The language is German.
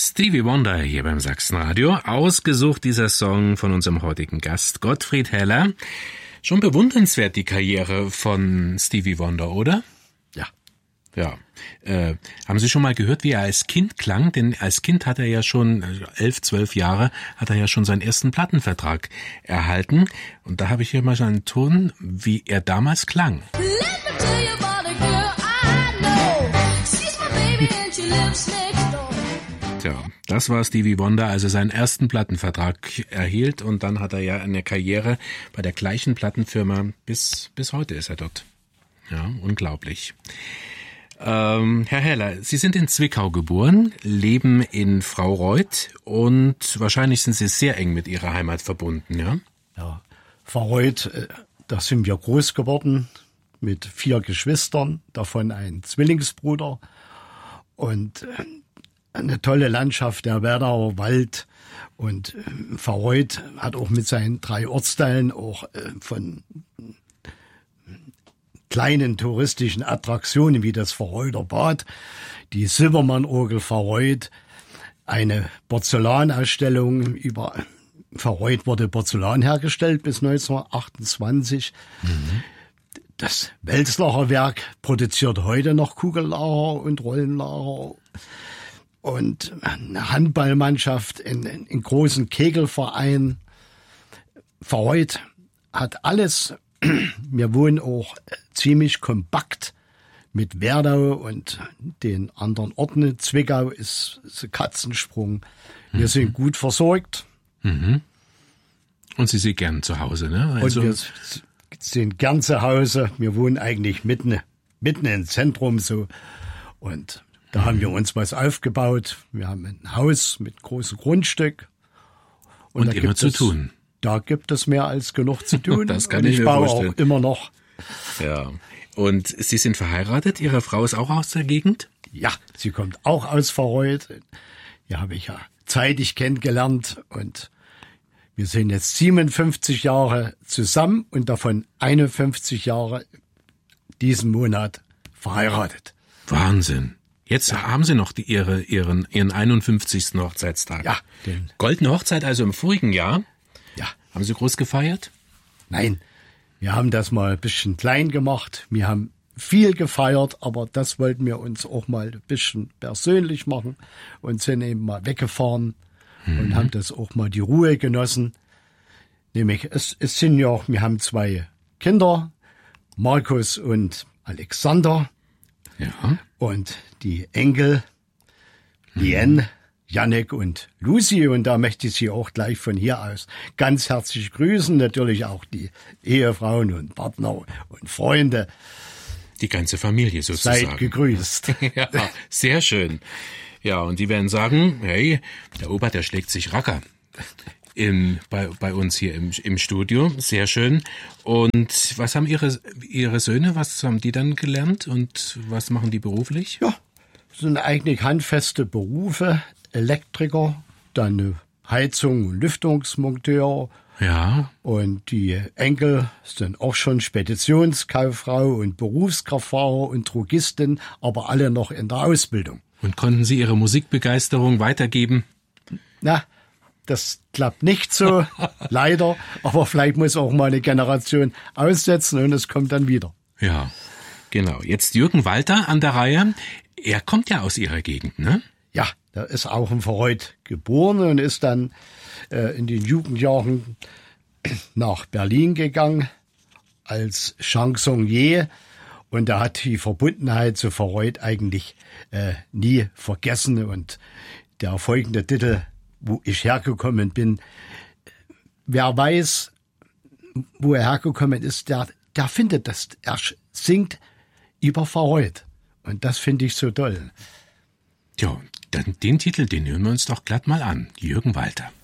Stevie Wonder hier beim Sachsenradio. Ausgesucht dieser Song von unserem heutigen Gast Gottfried Heller. Schon bewundernswert die Karriere von Stevie Wonder, oder? Ja. Ja. Haben Sie schon mal gehört, wie er als Kind klang? Denn als Kind hat er ja schon 11, 12 Jahre, hat er ja schon seinen ersten Plattenvertrag erhalten. Und da habe ich hier mal so einen Ton, wie er damals klang. Tja, das war Stevie Wonder, als er seinen ersten Plattenvertrag erhielt, und dann hat er ja eine Karriere bei der gleichen Plattenfirma, bis heute ist er dort. Ja, unglaublich. Herr Heller, Sie sind in Zwickau geboren, leben in Fraureuth und wahrscheinlich sind Sie sehr eng mit Ihrer Heimat verbunden, ja? Ja, Fraureuth, da sind wir groß geworden mit 4 Geschwistern, davon ein Zwillingsbruder, und eine tolle Landschaft, der Werdauer Wald, und Fraureuth hat auch mit seinen 3 Ortsteilen auch von kleinen touristischen Attraktionen wie das Fraureuter Bad, die Silbermann-Orgel Fraureuth, eine Porzellanausstellung über Fraureuth wurde Porzellan hergestellt bis 1928. Das Welslacher Werk produziert heute noch Kugellacher und Rollenlacher. Und eine Handballmannschaft in großen Kegelverein. Fraureuth hat alles. Wir wohnen auch ziemlich kompakt mit Werdau und den anderen Orten. Zwickau ist ein Katzensprung. Wir sind gut versorgt. Und Sie sind gern zu Hause, ne? Also und wir sind gern zu Hause. Wir wohnen eigentlich mitten im Zentrum so. Und da haben wir uns was aufgebaut. Wir haben ein Haus mit großem Grundstück. Und immer zu tun. Da gibt es mehr als genug zu tun. Das kann ich mir vorstellen. Baue auch immer noch. Ja. Und Sie sind verheiratet? Ihre Frau ist auch aus der Gegend? Ja, sie kommt auch aus Fraureuth. Die habe ich ja zeitig kennengelernt. Und wir sind jetzt 57 Jahre zusammen und davon 51 Jahre diesen Monat verheiratet. Wahnsinn. Jetzt haben Sie noch Ihren 51. Hochzeitstag. Ja. Goldene Hochzeit also im vorigen Jahr? Ja. Haben Sie groß gefeiert? Nein, wir haben das mal ein bisschen klein gemacht. Wir haben viel gefeiert, aber das wollten wir uns auch mal ein bisschen persönlich machen und sind eben mal weggefahren und haben das auch mal die Ruhe genossen. Nämlich, es sind ja, wir haben 2 Kinder, Markus und Alexander. Ja. Und die Enkel, Lien, Jannik und Lucy. Und da möchte ich Sie auch gleich von hier aus ganz herzlich grüßen. Natürlich auch die Ehefrauen und Partner und Freunde. Die ganze Familie sozusagen. Seid gegrüßt. Ja, sehr schön. Ja, und die werden sagen, hey, der Opa, der schlägt sich Racker. Bei uns hier im Studio. Sehr schön. Und was haben Ihre Söhne, was haben die dann gelernt und was machen die beruflich? Ja, das sind eigentlich handfeste Berufe. Elektriker, dann Heizung- und Lüftungsmonteur. Ja. Und die Enkel sind auch schon Speditionskauffrau und Berufskraftfahrer und Drogistin, aber alle noch in der Ausbildung. Und konnten Sie Ihre Musikbegeisterung weitergeben? Na, das klappt nicht so, leider. Aber vielleicht muss auch mal eine Generation aussetzen und es kommt dann wieder. Ja, genau. Jetzt Jürgen Walter an der Reihe. Er kommt ja aus Ihrer Gegend, ne? Ja, der ist auch in Fraureuth geboren und ist dann in den Jugendjahren nach Berlin gegangen als Chansonnier. Und er hat die Verbundenheit zu Fraureuth eigentlich nie vergessen. Und der folgende Titel, wo ich hergekommen bin, wer weiß, wo er hergekommen ist, der findet das. Er singt über Fraureuth. Und das finde ich so toll. Ja, den Titel, den hören wir uns doch glatt mal an. Jürgen Walter.